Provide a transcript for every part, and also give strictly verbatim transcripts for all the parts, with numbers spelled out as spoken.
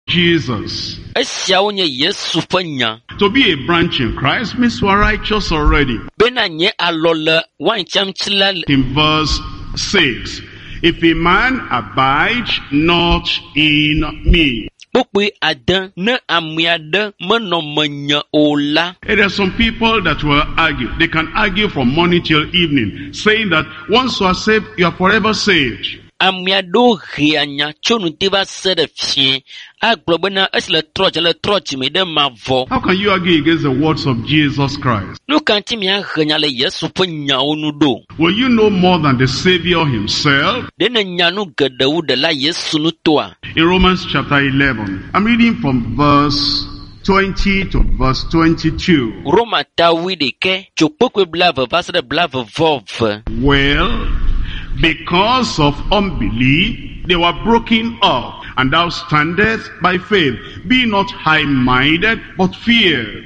Jesus. Esiawo nye Yesu ƒe nya. To be a branch in Christ means we are righteous already. Bena nye alɔ le waintsiamtsi la le. In verse six, if a man abide not in me. Kpokpe ade ne ame aɖe menɔ menye o la. There are some people that will argue. They can argue from morning till evening, saying that once you are saved, you are forever saved. Ame aɖewo he anya tso nuti va se ɖe fie. Agblɔ bena esi le trɔ dze le trɔ dzime ɖe mavɔ. How can you argue against the words of Jesus Christ? Nu ka ŋuti miahe nya le Yesu ƒe nyawo nu ɖo? Will you know more than the Savior himself? Ɖe ne nyanu geɖewo ɖe la Yesu nu toa. In Romans chapter eleven, I'm reading from verse twenty to verse twenty-two. Roma tawi ɖeke tso kpekpe blave va se ɖe blave vɔ ve. Well, because of unbelief, they were broken up, and thou standest by faith. Be not high-minded, but fear.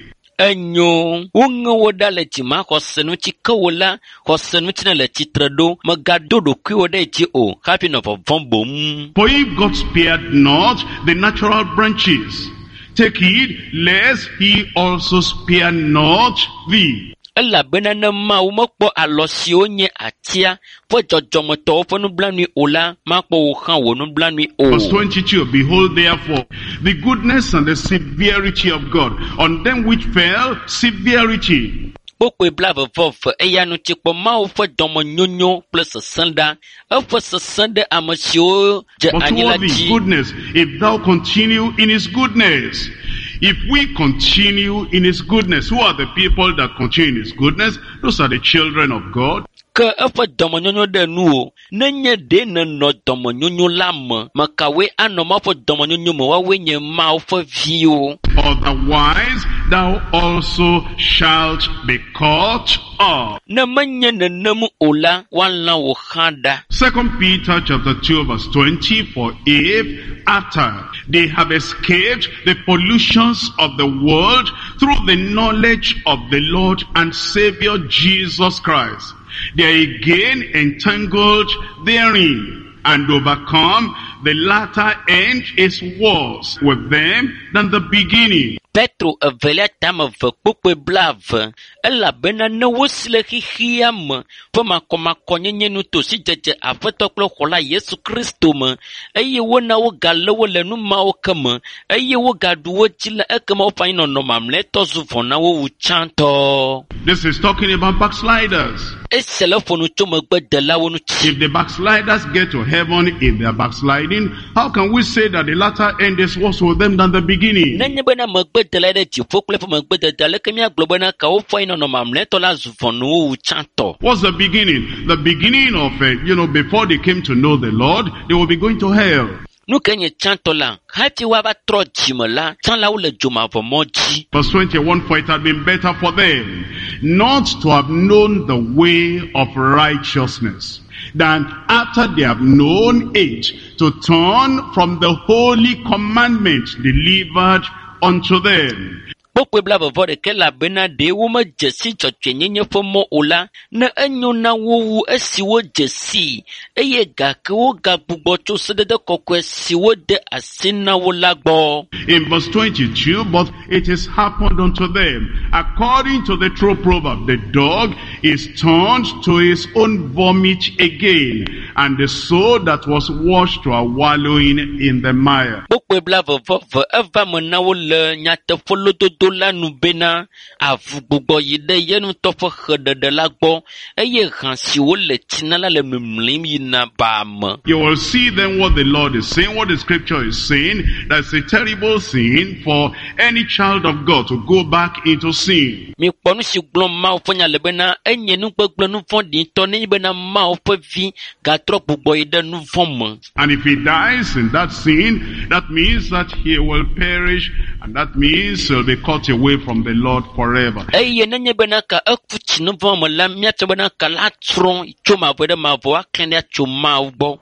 Enyo, woŋe wo ɖa le dzima xɔse ŋuti ke wo la xɔse ŋuti ne le tsitre ɖo megado ɖokuiwo ɖe dzi o hafi nɔ vɔvɔm bom. For if God spared not the natural branches, take heed lest he also spare not thee. Elabena ne Mawu mekpɔ alɔ siwo nye atia ƒe dzɔdzɔmetɔwo ƒe nublanui o la, makpɔ wo hã wo nublanui o. Verse twenty-two, behold therefore the goodness and the severity of God, on them which fell severity. Kpokpe blavevɔve eya ŋuti kpɔ Mawu ƒe dɔmenyonyo kple sesẽ ɖa, eƒe sesẽ ɖe ame siwo dze anyi la But what dzi. is goodness, if thou continue in his goodness? If we continue in his goodness, who are the people that continue in his goodness? Those are the children of God. Ke eƒe dɔmenyonyo ɖe nu o, nenye ɖe nenɔ dɔmenyonyo la me, mekawoe anɔ Mawu ƒe dɔmenyonyo me, woawoe nye Mawu ƒe viwo. Otherwise, thou also shalt be caught up. Ne menye nenem o la, woalã wo hã ɖa. Second Peter chapter two verse twenty, for if after they have escaped the pollutions of the world through the knowledge of the Lord and Savior Jesus Christ, they are again entangled therein and overcome, the latter end is worse with them than the beginning. Petro evelia tame ve kpokpe blave, elabena ne wosi le xixia me ƒe makɔmakɔnyenye nu to si dzedze Aƒetɔ kple Xɔla Yesu Kristo me, eye wona wogale wo le nu mawo ke me, eye wogaɖu wo dzi le ekema woƒe anyinɔnɔ mamlɛtɔ zu vɔ na wo wu tsãtɔ. This is talking about backsliders. Ese le ƒo nu tso megbedelawo ŋuti. If the backsliders get to heaven in their backsliding, how can we say that the latter end is worse with them than the beginning? Nenye bena megbedela ɖe dziƒo kple eƒe megbededa, leke míagblɔ bena ka woƒe anyinɔnɔ mamlɛtɔ la zu vɔ na wo wu tsãtɔ. What's the beginning? The beginning of it, you know, before they came to know the Lord, they will be going to hell. Nu ke nye tsãtɔ la, hafi woava trɔ dzime la, tsãlawo le dzomavɔmɔ dzi. Verse twenty-one, for it had been better for them not to have known the way of righteousness, than after they have known it, to turn from the holy commandment delivered unto them. Kpokpe blavevɔ ɖeke labena ɖe womedze si dzɔdzɔenyenye ƒe mɔ o la, ne enyo na wo wu esi wodze sii, eye gake wogagbugbɔ tso sedede kɔkɔe si wode asi na wo la gbɔ. In verse twenty-two, but it has happened unto them, according to the true proverb, the dog is turned to his own vomit again, and the soul that was washed to a wallowing in the mire. Kpokpe blavevɔve eva me na wo le nyateƒe lododo la nu bena avu gbugbɔ yi ɖe ye ŋutɔ ƒe xeɖeɖe la gbɔ, eye hã siwo le tsina la le mimlim yina ba me. You will see then what the Lord is saying, what the scripture is saying. That's a terrible sin for any child of God to go back into sin. Mi kpɔ nu si gblɔm Mawu ƒe nya le bena enye nugbegblẽ nu vɔ̃ ɖitɔ nenye bena Mawu ƒe vi gatrɔ gbugbɔ yi ɖe nu vɔ̃ me. And if he dies in that sin, that means that he will perish, and that means he'll be cut away from the Lord forever. Eye nenye bena ka eku tsi nu vɔ̃ me la, míatsɔ bena ka la trɔ tso mavɔ ɖe mavɔ aklẽ ɖe tso Mawu gbɔ.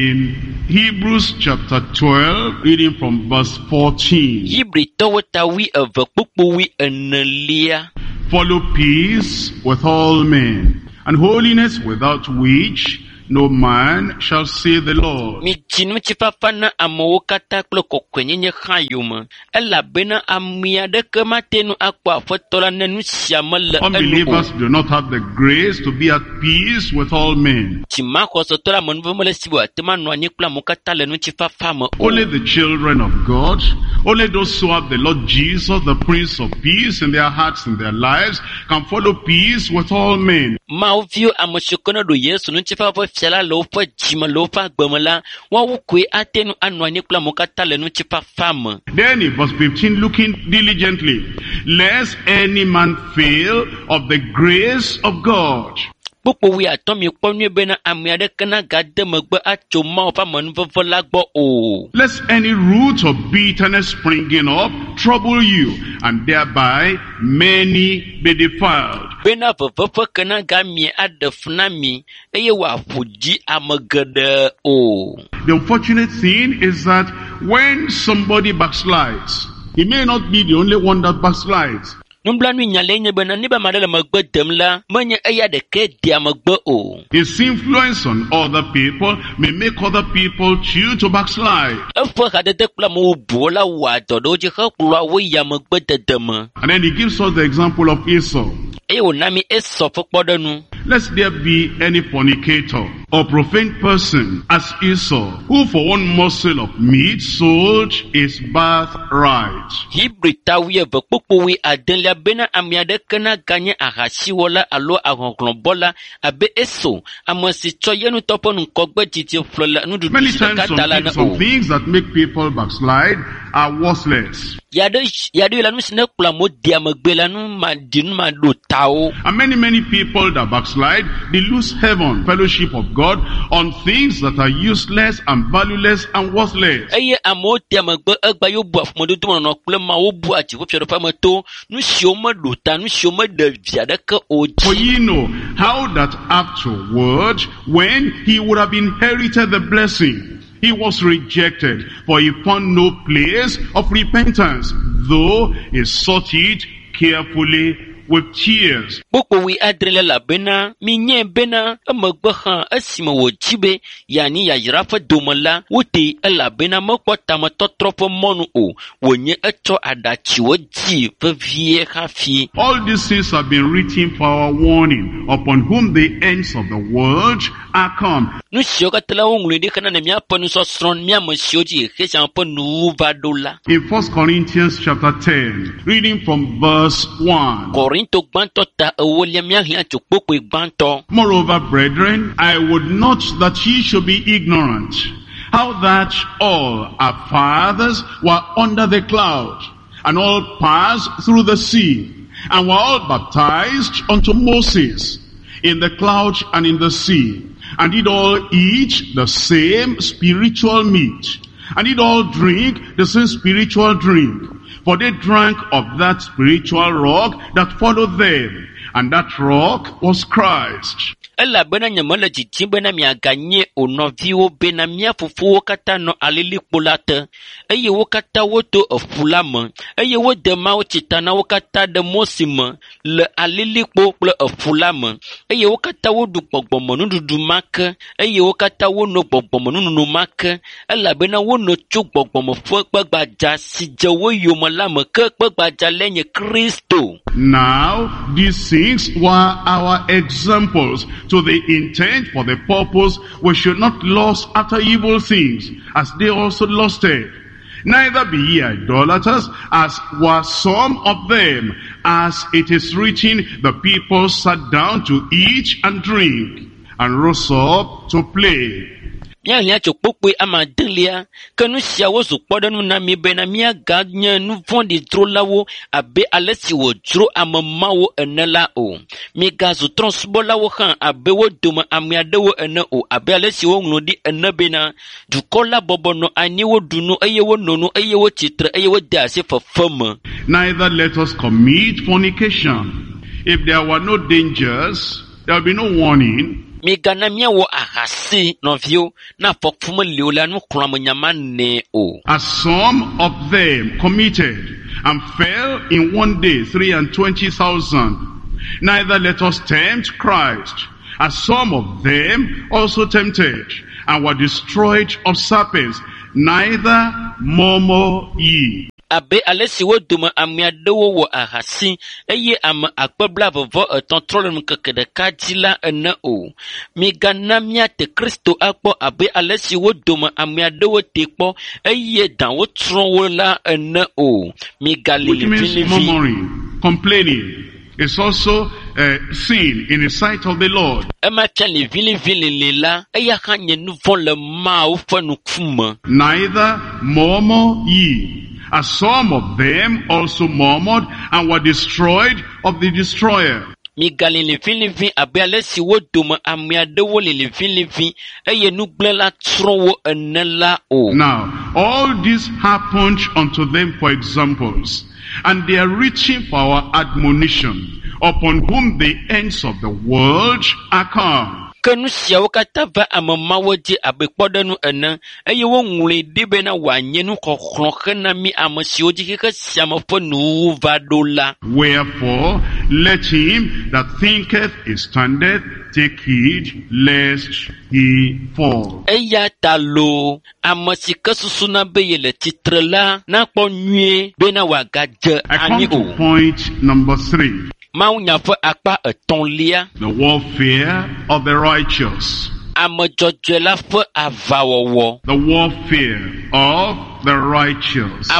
In Hebrews chapter twelve, reading from verse fourteen. Hebritɔwo ta wi eve kpukpu wi enelia. Follow peace with all men, and holiness, without which no man shall see the Lord. Mi jinu chifafa na amowo kata kple kokwenyenye khayuma. Ela bena amia de kematenu akwa fotola nenu siame le enu. Unbelievers do not have the grace to be at peace with all men. Chima khosotola monvo mole siwa tema no anyekula mokata le nu chifafa mo. Only the children of God, only those who have the Lord Jesus, the Prince of Peace, in their hearts, in their lives, can follow peace with all men. Mauvio amoshokono do Yesu nu chifafa fiala lo fa jima lo fa gbemela wa wukwe atenu anu anyekula mokata le nu chifafa mo. Then in verse fifteen, looking diligently, lest any man fail of the grace of God. Popo wi atomi kponu bena amiade kana gade megbe acho ma fa manvovo lagbo o. Lest any root of bitterness springing up trouble you, and thereby many be defiled. Bena vovo kana gamie adefna mi eye wa fuji amagade o. The unfortunate thing is that when somebody backslides, he may not be the only one that backslides. Numblanu nyalenye bena niba madala magbe demla manye eya de ke dia magbe o. His influence on other people may make other people choose to backslide. Efo hadede kula mo bola wa dodo je khakula wo ya magbe dedema. And then he gives us the example of Esau. Eyo nami esofo podonu. Lest there be any fornicator or profane person as Esau, who for one morsel of meat sold his birthright. Hebrew tawiye vekpopo wi adenlia bena amiade kena ganye ahasi wala alo ahonklombola abe eso amasi choyenu topo nkogbe titi flola nudu. Many times some, some things that make people backslide are worthless. Yade yade lanu sine kula mo dia magbelanu ma dinu ma do tao. And many many people that backslide, they lose heaven, fellowship of God, on things that are useless and valueless and worthless. Eye amo dia magbe egba yo bu afmodo to no kule ma wo bu achi wo fere fa mato nu sioma do ta nu sioma de viade ka oji. For ye know how that afterward, when he would have inherited the blessing, he was rejected, for he found no place of repentance, though he sought it carefully with tears. Boko wi adrele la bena minye bena amagbe khan asima wo jibe yani ya jirafa domala wote la bena makwata matotropo monu o wonye eto adachi wo ji vevie hafi. All these things have been written for our warning, upon whom the ends of the world are come. Nu sioka tela wongule de kana na mia ponu so stron mia mo sioji kesha ponu vadola. In First Corinthians chapter ten, reading from verse one. Moreover, brethren, I would not that ye should be ignorant, how that all our fathers were under the cloud, and all passed through the sea, and were all baptized unto Moses in the cloud and in the sea, and did all eat the same spiritual meat, and did all drink the same spiritual drink. For they drank of that spiritual rock that followed them, and that rock was Christ. Ela bena nyamala jiti bena mi aganye onovi wo bena mi afufu wo kata no alili kpolate eye wo kata wo to afulama eye wo de ma wo chitana wo kata de mosima le alili kpo kple afulama eye wo kata wo du gbogbomo nududu make eye wo kata wo no gbogbomo nunu make ela bena wo no chu gbogbomo fo gbagbaja si je wo yomo lama ke gbagbaja lenye Kristo. Now these things were our examples, to the intent for the purpose we should not lust after evil things, as they also lusted. Neither be ye idolaters, as were some of them, as it is written, the people sat down to eat and drink, and rose up to play. Mia lia chokpokwe ama delia kanu sia wo zukpoda nu na mi bena mia ganya nu vondi trolawo abe alesi wo dro amama wo enela o mi gazu transbola wo han abe wo duma amia de wo ene o abe alesi wo nudi ene bena dukola bobono ani wo dunu eye wo nonu eye wo chitre eye wo dase fafama. Neither let us commit fornication. If there were no dangers, there will be no warning. Migana mia wo ahasi novio na fokfumo leola nu klamo nyamane o. As some of them committed and fell in one day three and twenty thousand. Neither let us tempt Christ, as some of them also tempted, and were destroyed of serpents. Neither murmur ye. Abe alesi wo duma amia dewo wo ahasi eye am akpebla vovo eton trolem keke de kadila ene o mi gana mia te Kristo akpo abe alesi wo duma amia dewo tekpo eye dan wo tron wo la ene o mi galili vini murmuring, complaining. It's also uh, sin in the sight of the Lord. Neither murmur ye, as some of them also murmured and were destroyed of the destroyer. Now, all this happened unto them for examples, and they are reaching for our admonition, upon whom the ends of the world are come. Kanusia wakata va amamawaji abekwadanu ena eye wonwule dibe na wanyenu kokrokena mi amasioji kika siamafonu vadola. Wherefore let him that thinketh he standeth take heed lest he fall. Eya talo amasika susuna beyele titrela na ponye bena wagaje ani o. I come to point number three. The warfare of the righteous. The warfare of the righteous.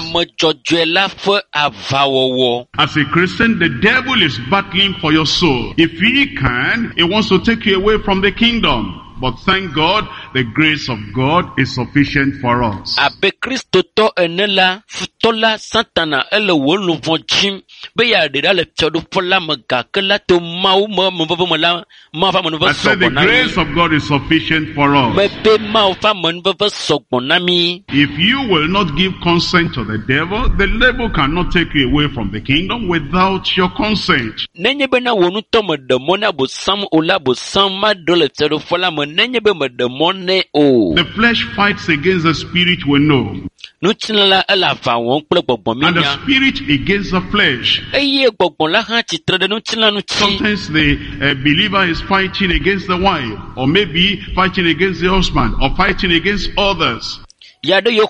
As a Christian, the devil is battling for your soul. If he can, he wants to take you away from the kingdom. But thank God, the grace of God is sufficient for us. Abe Kristo to enela futola Santana ele wolu vonjim be ya de la chodo pola magakela to mau mo mo mo la ma fa mo I said the grace of God is sufficient for us. Be ma fa mo no sogbonami. If you will not give consent to the devil, the devil cannot take you away from the kingdom without your consent. Nenye be na wonu to mo de mona bo sam ola bo sam ma dole chodo pola mo. The flesh fights against the spirit, we know. And the spirit against the flesh. Sometimes the uh, believer is fighting against the wife, or maybe fighting against the husband, or fighting against others. But you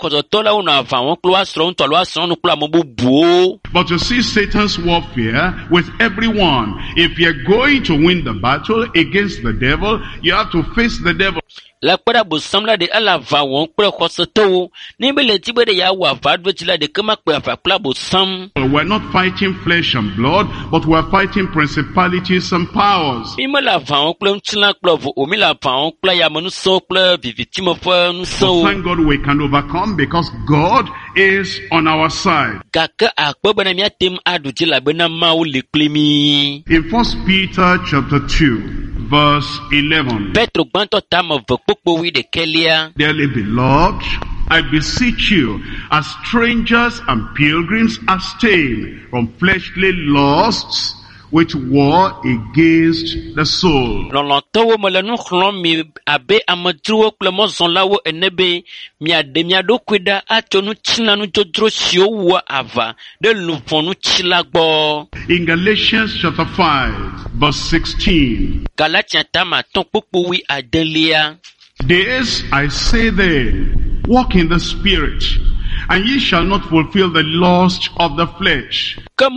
see Satan's warfare with everyone. If you're going to win the battle against the devil, you have to face the devil. La kwada busamla de ala va won kure khoseto ni bele tibe de ya wa va dwetila de kama kwa fa kla busam. We're not fighting flesh and blood, but we're fighting principalities and powers. Imela va won kule mtila kla vo omila va won kla ya manu so kla vivitimo fa nu so. Thank God we can overcome because God is on our side. Kaka akpo na mi atem adujila bena ma o le klemi. In First Peter chapter two verse eleven. Petro gbanto tam of Dearly beloved, I beseech you, as strangers and pilgrims, abstain from fleshly lusts which war against the soul. In Galatians chapter five, verse sixteen. This I say then, walk in the spirit, and ye shall not fulfill the lust of the flesh. For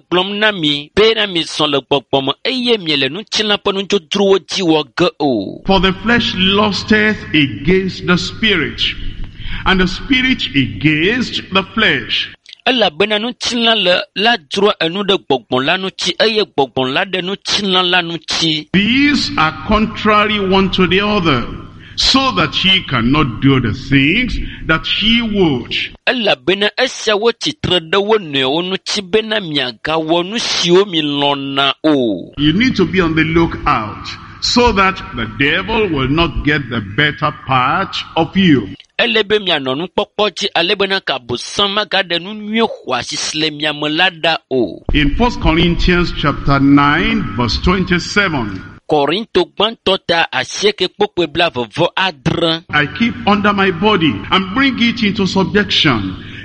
the flesh lusteth against the spirit, and the spirit against the flesh. These are contrary one to the other, so that ye cannot do the things that ye would. You need to be on the lookout, so that the devil will not get the better part of you. In First Corinthians chapter nine, verse twenty-seven. I keep under my body and bring it into subjection,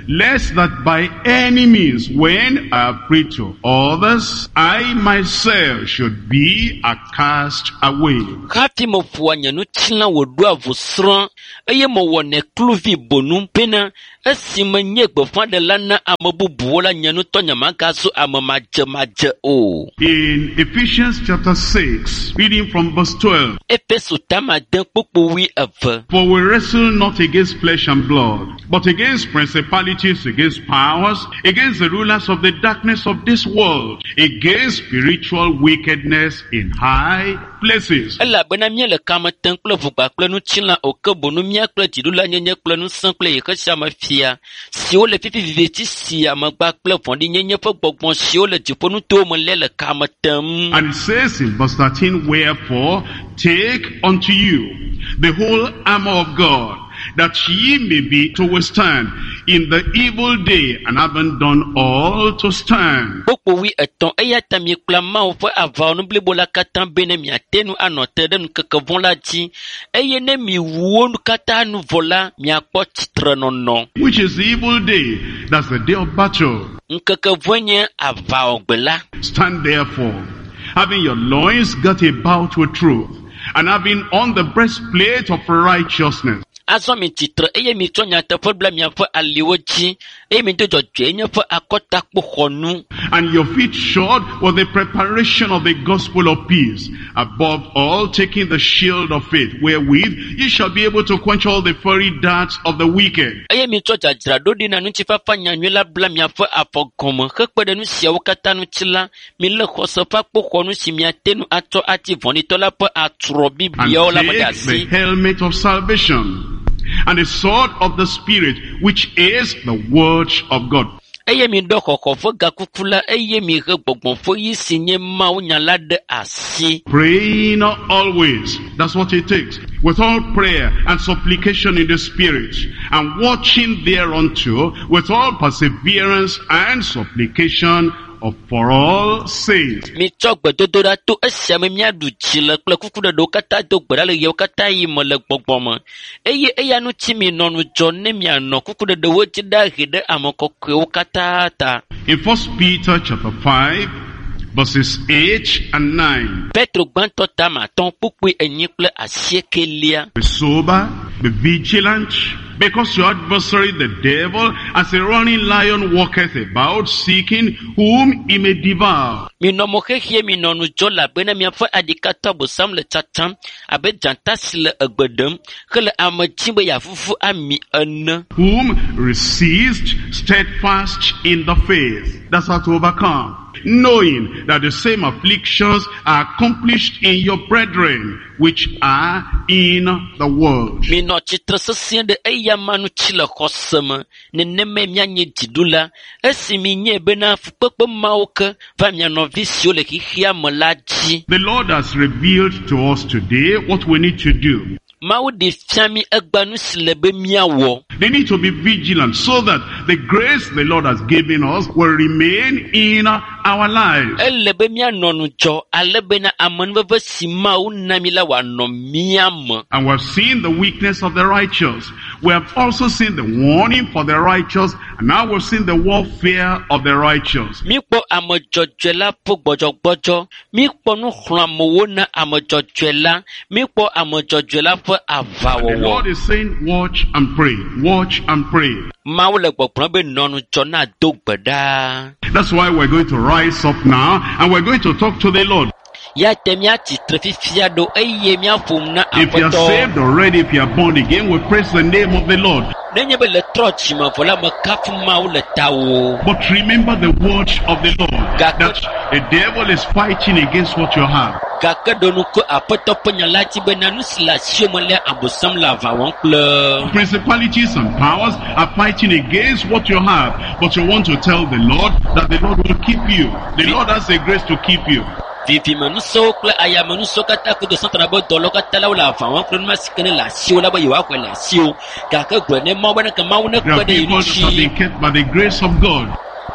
lest that by any means, when I preach to others, I myself should be a cast away. Happy mo fuanya no china wo do avosran eye mo wone kluvi bonum pena asima nyegbo fande lana amabubu la nyanu tonya makaso amamaje maje o. In Ephesians chapter six, reading from verse twelve. Epeso tamaden popo wi ava. For we wrestle not against flesh and blood, but against principalities, against powers, against the rulers of the darkness of this world, against spiritual wickedness in high places. Ela bena miele kama tenklo vukba klenu chila okebonu mia kle tidula nyenye klenu sankle yekasha mafia. Si o le fifi viveti si amagba kle fondi nyenye fo gbogbo si o le jiponu to mo lele kama tem. And it says in verse thirteen, wherefore take unto you the whole armor of God, that ye may be to withstand in the evil day, and having done all to stand. Popo wi eton eya tami klama o fo ava no blebola katan bene mi atenu anote den kekevon la ji eye ne mi wo nu kata nu vola mi akpo titre no no. Which is the evil day? That's the day of battle. Nkekevonye ava ogbela. Stand therefore, having your loins girt about with truth, and having on the breastplate of righteousness. Aso mi titre eye mi tonya te fo bla mi afo aliwoji eye mi to jojwe nya fo akota kpokonu. And your feet shod with the preparation of the gospel of peace, above all taking the shield of faith, wherewith ye shall be able to quench all the fiery darts of the wicked. Eye mi to jajra do di na nu chifa fa nyanwela bla mi afo afogomo hekpede nu sia wokata nu chila mi le khoso fa kpokonu si mi atenu ato ati voni to la po atro biblia o la And take modasi. the helmet of salvation, and the sword of the Spirit, which is the word of God. Eye mi do koko fo gakukula eye mi he gbogbon fo yi sinye ma o nyala de asi. Praying always. That's what it takes. With all prayer and supplication in the Spirit, and watching thereunto with all perseverance and supplication of for all saints. Mi chogbe dodora to esia me mia du chile kple kuku de do kata do gbera le ye kata yi mo le gbogbo mo. Eye eya nu ti mi no nu jo ne mi ano kuku de de wo ti da hede amokokwe o kata ta. In First Peter chapter five, verses eight and nine. Petro gbanto ta ma ton pukwe enyi kple asiekelia. Be sober, be vigilant, because your adversary the devil, as a roaring lion, walketh about, seeking whom he may devour. Mi no mo hehie mi no nu jo la bena mi afa adikata bo sam le chatam abe janta sile egbedem hele amachimbe ya fufu ami ene. Whom resist steadfast in the faith. That's how to overcome. Knowing that the same afflictions are accomplished in your brethren, which are in the world. Mi no chitre sesien de eya manu chile kosema ne neme mia nye jidula esi mi nye bena fukpekpe maoke va mia no visio le hihia melaji. The Lord has revealed to us today what we need to do. Mau di fiami egbanu silebe miawo. They need to be vigilant so that the grace the Lord has given us will remain in our lives. Elebe mia nonu jo alebe na amanveve si mau namila wa no miam. And we have seen the weakness of the righteous. We have also seen the warning for the righteous, and now we've seen the warfare of the righteous. Mi po amojojela po gbojo gbojo, mi po nu hlamo na amojojela, mi po amojojela po avawo. The Lord is saying, watch and pray, watch and pray. Maule gbogbo be nonu jo na dogbeda. That's why we're going to rise up now, and we're going to talk to the Lord. Ya temia titre fifia do eye mia fum na If you are apoto. saved already, if you are born again, we praise the name of the Lord. Nenye be le trochi ma vola ma kafu maule tawo. But remember the word of the Lord, that the devil is fighting against what you have. Gaka donu ko apoto ponya lati be nanu sila siomole abosam lava wonkle. Principalities and powers are fighting against what you have, but you want to tell the Lord that the Lord will keep you. The Lord has a grace to keep you. Vivi manuso kle aya manuso kata ko do santra bo dolo kata la la fa won kle masikene la sio la ba yiwa ko la sio. Gaka gwene mo bana ka ma wona There ko are de people that have yishi. been kept by the grace of God.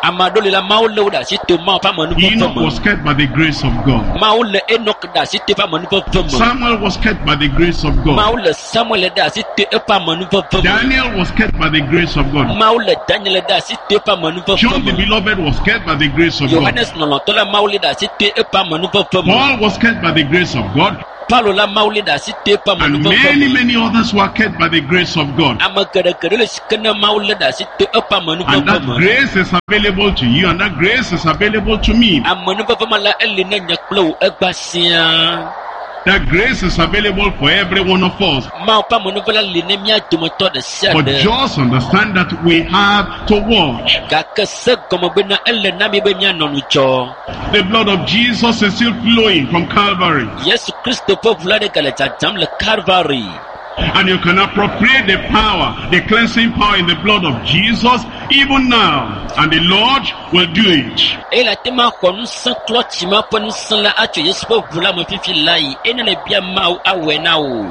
Amadole la maule da sito ma pa manu Enoch was kept by the grace of God. Maule Enoch da sito pa manu pa Samuel was kept by the grace of God. Maule Samuel da sito e pa manu pa Daniel was kept by the grace of God. Maule Daniel da sito pa manu pa John the beloved was kept by the grace of God. Johannes no tola maule da sito e pa manu pa Paul was kept by the grace of God. Paulo la maule da sito pa manu And pa many, many others were kept by the grace of God. Amagara kare sikana maule da sito e pa manu pa And that grace is available to you, and that grace is available to me. Amanu pa mala elina nyaklo egbasia. That grace is available for every one of us. Ma pa manu pa line mia tumoto de But sade. just understand that we have to watch. Gakase como bena elena mi be mia nonu cho. The blood of Jesus is still flowing from Calvary. Yesu Kristo po vlade kaleta jam le Calvary. And you can appropriate the power, the cleansing power in the blood of Jesus even now. And the Lord will do it. Ela tema konu san klotchi ma ponu san la acho Yesu po vula mo fifi lai. Ena le bia ma awena o.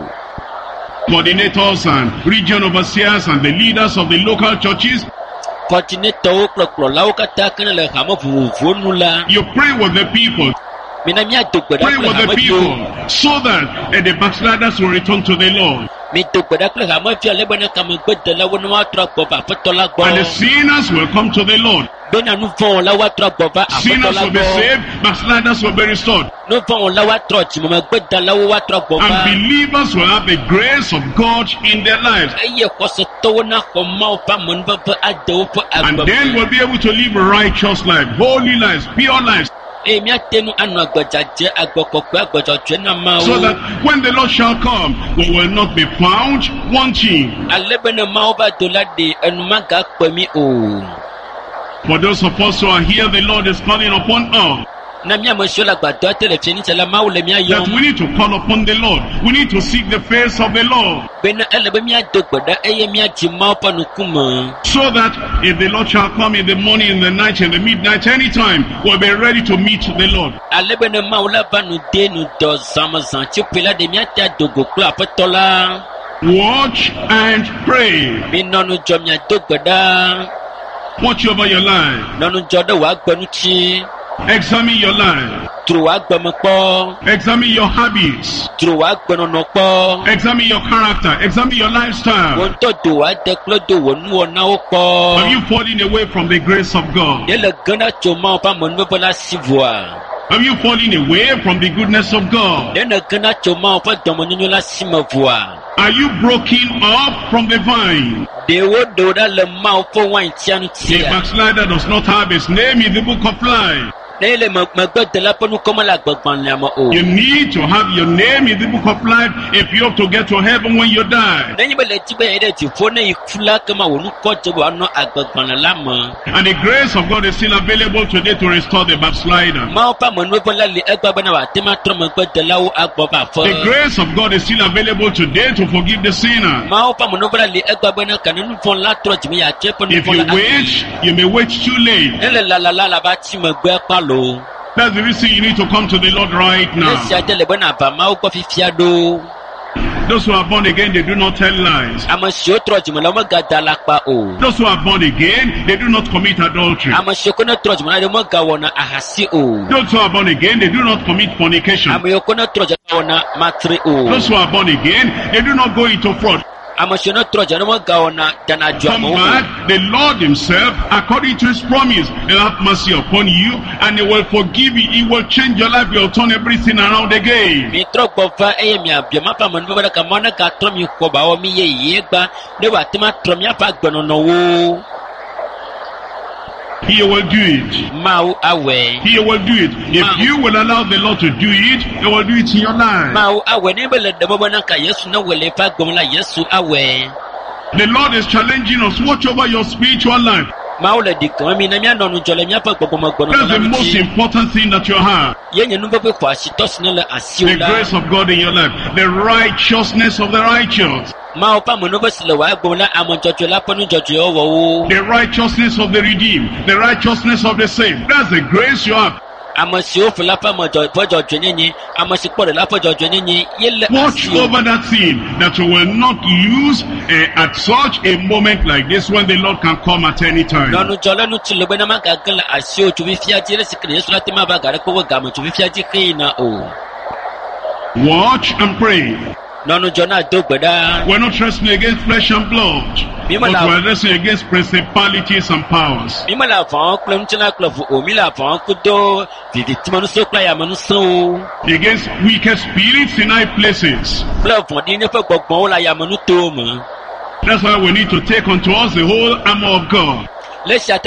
Coordinators and region overseers and the leaders of the local churches, Coordinator klo klo lao kata kana le hamo vuvu nula. you pray with the people. Mina mia tukweda Pray kle with the hamo people yo. so that uh, the backsliders will return to the Lord. Mi tukweda kle hamo fia le bena kama kweda la wana wa tra kwa pa petola go. And the sinners will come to the Lord. Bena nu fon la wa tra kwa pa Sinners petola will be go. saved, backsliders will be restored. Nu fon la wa tra chi mama kweda la wa tra kwa And pa. believers will have the grace of God in their lives. Eye koso to na ko ma pa mon pa pa ado pa And agba. then we'll be able to live a righteous life, holy lives, pure lives. E mi atenu anu agbajaje agbokoko agbajoje na ma o. So that when the Lord shall come, we will not be found wanting. Alebene ma o ba dola de enu ma ga pe mi o. For those of us who are here, the Lord is calling upon us. Na mi amosho la gbado tele fini tele ma o le mi That ayo. we need to call upon the Lord. We need to seek the face of the Lord. Bena elebe mi adogboda eye mi aji ma o pa nu kuma. So that if the Lord shall come in the morning, in the night, in the midnight, anytime, we'll be ready to meet the Lord. Alebene ma o la ba nu de nu do zamazan chi pela de mi ata dogo klo apetola. Watch and pray. Mi nonu jo mi adogboda. Watch over your life. Nonu jo de wa gbenu chi. Examine your life. Tro wa gbemo po. Examine your habits. Tro wa gbenu no po. Examine your character. Examine your lifestyle. Won to do wa de klo do wonu ona o po. Are you falling away from the grace of God? Yele gana cho ma o pa mon me bola sivoa. Are you falling away from the goodness of God? Yele gana cho ma o pa domo nyo la simavoa. Are you broken up from the vine? De wo do da le ma o fo wan tianu The tia. backslider does not have his name in the book of life. Nele ma ma gbe de la ponu koma la gbagban le ma o. You need to have your name in the book of life if you have to get to heaven when you die. Nenyi be le ti be ede ti fo ne ifula kama wonu ko je wa no agbagban la ma. And the grace of God is still available today to restore the backslider. Ma o pa mon we bola le egba be na wa te ma tro mo gbe de la wo agbo ba fo. The grace of God is still available today to forgive the sinner. Ma o pa mon bola le egba be na kanunu fo la tro ji mi ya che ponu If fo you la. wait, you may wait too late. Ele la la la la ba ti mo gbe pa lo. That's the reason you need to come to the Lord right Esi now. adele bona ba ma o ko fifia do. Those who are born again, they do not tell lies. Ama si o tro ji mo la mo ga da la pa o. Those who are born again, they do not commit adultery. Ama si ko no tro ji mo la de mo ga wona ahasi o. Those who are born again, they do not commit fornication. Ama yo ko no tro ji wona matri o. Those who are born again, they do not go into fraud. Ama si no tro ji no mo ga wona dana ju Come amo. back, the Lord himself, according to his promise, he'll have mercy upon you and he will forgive you. He will change your life. He'll turn everything around again. Mi tro gbo fa eye mi abia ma pa mo no ba ka mo na ka tro mi ko ba o mi ye ye gba de wa ti ma tro mi apa gbeno no wo. He will do it. Ma o awe. He will do it. If you will allow the Lord to do it, he will do it in your life. Ma o awe ni be le de bo na ka Yesu na wele fa gbom la Yesu awe. The Lord is challenging us. Watch over your spiritual life. Ma o le di kan mi na mi no nu jole mi apa gbogbo mo gbonu That's the na most mi. important thing that you have. Ye nyenu be pe kwa sitos ne le The asiola. grace of God in your life. The righteousness of the righteous. Ma o pa mo no be sile wa gbom la amojojo la ponu jojo o wo. The righteousness of the redeemed. The righteousness of the saved. That's the grace you have. Watch over that thing, that you will not lose uh, at such a moment like this when the Lord can come at any time. Watch and pray. We're not wrestling against flesh and blood, but we're wrestling against principalities and powers. Against wicked spirits in high places. That's why we need to take unto us the whole armor of God, that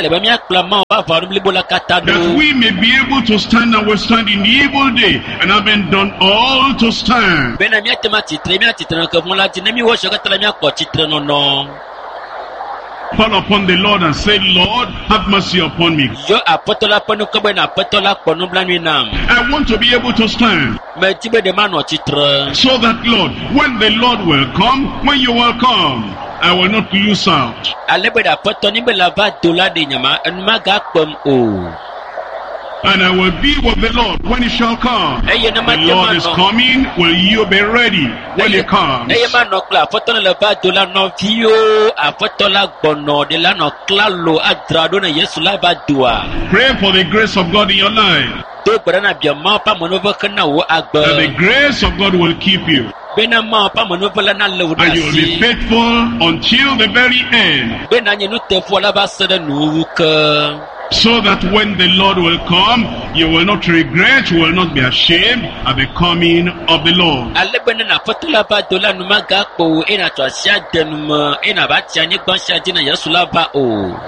we may be able to stand and withstand in the evil day, and having done all to stand. Call upon the Lord and say, Lord, have mercy upon me. I want to be able to stand, so that, Lord, when the Lord will come, when you will come, I will not lose out. And I will be with the Lord when he shall come. The Lord is coming. Will you be ready when he comes? Pray for the grace of God in your life, that the grace of God will keep you, and you will be faithful until the very end, so that when the Lord will come, you will not regret, you will not be ashamed at the coming of the Lord.